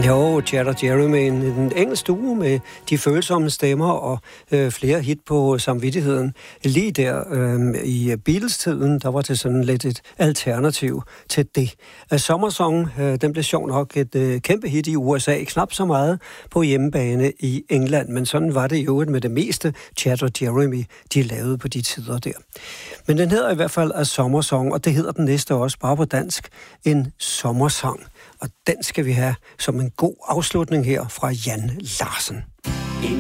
Jo, Chad og Jeremy, en engelsk duo med de følsomme stemmer og flere hit på samvittigheden. Lige der i Beatles-tiden, der var det sådan lidt et alternativ til det. Sommersong, den blev sjov nok et kæmpe hit i USA, knap så meget på hjemmebane i England, men sådan var det jo med det meste Chad og Jeremy, de lavede på de tider der. Men den hedder i hvert fald A Summer Song, og det hedder den næste også, bare på dansk, en sommersang. Og den skal vi have som en god afslutning her fra Jan Larsen.